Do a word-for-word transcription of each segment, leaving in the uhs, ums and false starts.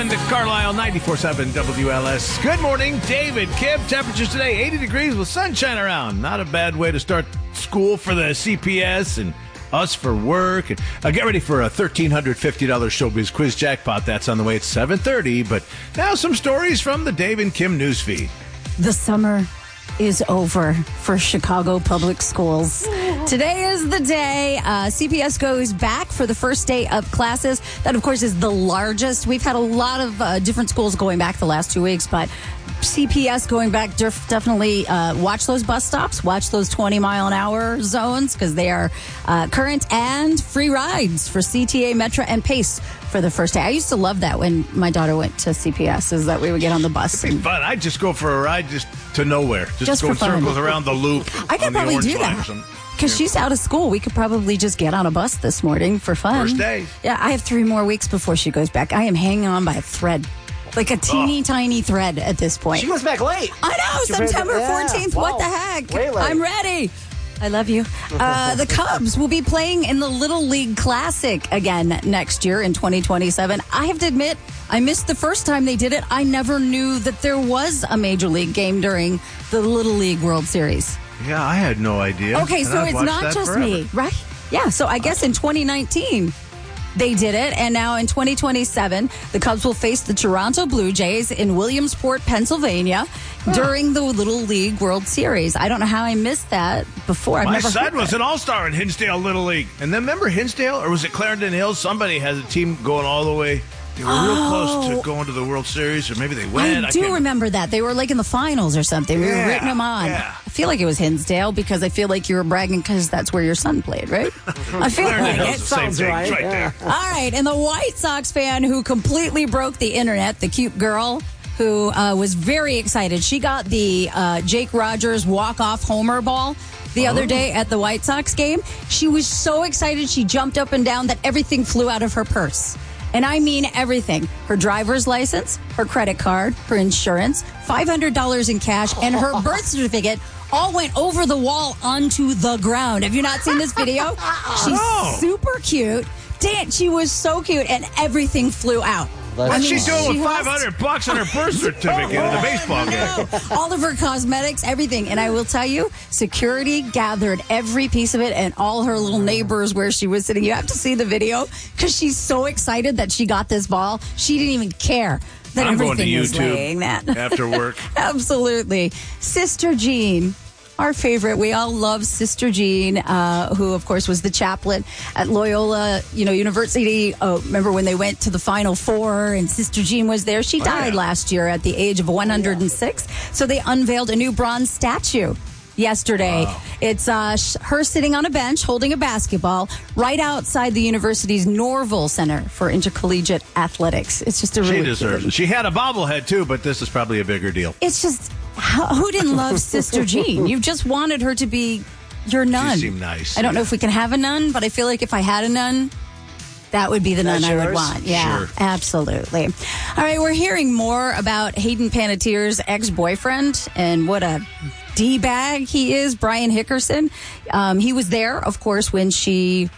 and Carlisle, ninety-four seven W L S. Good morning, David, Kim. Temperatures today, eighty degrees with sunshine around. Not a bad way to start school for the C P S and us for work. And uh, get ready for a one thousand three hundred fifty dollars Showbiz Quiz jackpot. That's on the way at seven thirty. But now some stories from the Dave and Kim newsfeed. The summer is over for Chicago Public Schools. Today is the day uh, C P S goes back for the first day of classes. That, of course, is the largest. We've had a lot of uh, different schools going back the last two weeks, but C P S going back, def- definitely uh, watch those bus stops, watch those twenty mile an hour zones, because they are uh, current, and free rides for C T A, Metra, and Pace for the first day. I used to love that when my daughter went to C P S, is that we would get on the bus. It'd be fun. I'd just go for a ride just to nowhere. Just, Just go in for fun. circles around the loop. I could on the probably orange do line or that. something. Because she's out of school. We could probably just get on a bus this morning for fun. First day. Yeah, I have three more weeks before she goes back. I am hanging on by a thread. Like a teeny Oh. tiny thread at this point. She goes back late. I know, She's ready to- September yeah, fourteenth. wow. What the heck? Way late. I'm ready. I love you. Uh, the Cubs will be playing in the Little League Classic again next year in twenty twenty-seven. I have to admit, I missed the first time they did it. I never knew that there was a Major League game during the Little League World Series. Yeah, I had no idea. Okay, And so I've it's watched not that just forever. me, right? Yeah, so I guess in twenty nineteen they did it, and now in twenty twenty-seven the Cubs will face the Toronto Blue Jays in Williamsport, Pennsylvania during the Little League World Series. I don't know how I missed that before. I've My never son heard was that. an all-star in Hinsdale Little League. And then remember Hinsdale, or was it Clarendon Hills? Somebody has a team going all the way. They were real close Oh. to going to the World Series, or maybe they went. I do can't- remember that. They were like in the finals or something. We were Yeah, rooting them on. yeah. I feel like it was Hinsdale because I feel like you were bragging because that's where your son played, right? I feel Clarendon like Hills, it. the same Sounds thing. right, It's right yeah. there. All right, and the White Sox fan who completely broke the internet, the cute girl who uh, was very excited. She got the uh, Jake Rogers walk-off homer ball the other day at the White Sox game. She was so excited, she jumped up and down that everything flew out of her purse. And I mean everything. Her driver's license, her credit card, her insurance, five hundred dollars in cash, and her birth certificate all went over the wall onto the ground. Have you not seen this video? She's No. super cute. Dan, she was so cute, and everything flew out. Let's What's I mean, she doing she with has- five hundred bucks on her birth certificate at the baseball game? No, all of her cosmetics, everything. And I will tell you, security gathered every piece of it and all her little neighbors where she was sitting. You have to see the video because she's so excited that she got this ball. She didn't even care that I'm going to everything was laying YouTube that. after work. Absolutely. Sister Jean, our favorite. We all love Sister Jean, uh, who, of course, was the chaplain at Loyola, you know, University. Oh, remember when they went to the Final Four and Sister Jean was there? She Oh, died yeah. last year at the age of one hundred six. So they unveiled a new bronze statue yesterday. Wow. It's uh, sh- her sitting on a bench holding a basketball right outside the university's Norville Center for Intercollegiate Athletics. It's just a She really deserves it. She had a bobblehead, too, but this is probably a bigger deal. It's just, how, who didn't love Sister Jean? You just wanted her to be your nun. seemed nice, I don't know yeah. if we can have a nun, but I feel like if I had a nun, that would be the nun That's I would yours? want. Yeah, Sure. absolutely. All right, we're hearing more about Hayden Panettiere's ex-boyfriend and what a D-bag he is, Brian Hickerson. Um, he was there, of course, when she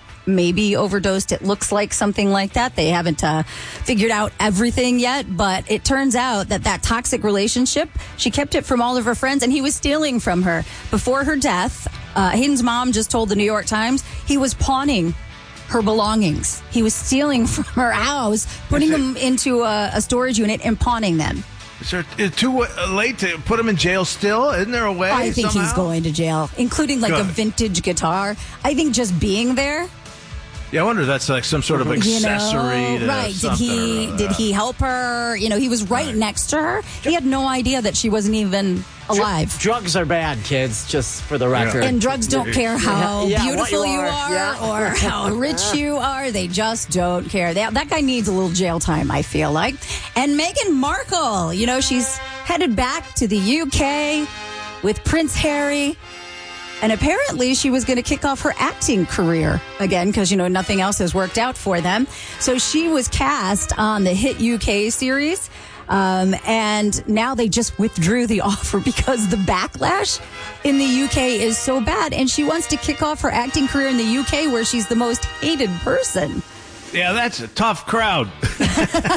maybe overdosed. It looks like something like that. They haven't uh, figured out everything yet, but it turns out that that toxic relationship, she kept it from all of her friends, and he was stealing from her. Before her death, uh, Hayden's mom just told the New York Times he was pawning her belongings. He was stealing from her house, putting Is it- them into a, a storage unit and pawning them. Is there, is it too uh, late to put him in jail still? Isn't there a way? I think he's somehow? going to jail, including like a Good. vintage guitar. I think just being there, Yeah, I wonder if that's like some sort of you accessory know, to right? Did something he or, uh, did he help her? You know, he was right, Right. next to her. He had no idea that she wasn't even alive. Drugs are bad, kids, just for the record. And drugs don't care how Yeah, what beautiful you you are. are, Yeah. or how rich you are. They just don't care. That, that guy needs a little jail time, I feel like. And Meghan Markle, you know, she's headed back to the U K with Prince Harry. And apparently she was going to kick off her acting career again because, you know, nothing else has worked out for them. So she was cast on the hit U K series. Um, and now they just withdrew the offer because the backlash in the U K is so bad. And she wants to kick off her acting career in the U K where she's the most hated person. Yeah, that's a tough crowd.